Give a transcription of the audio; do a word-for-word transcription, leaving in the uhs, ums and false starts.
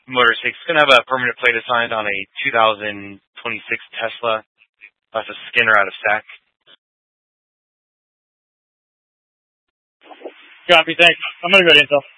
Motorcycle. It's going to have a permanent plate assigned on a two thousand twenty-six Tesla. That's a Skinner out of Sac. Copy, thanks. I'm going to go to Intel.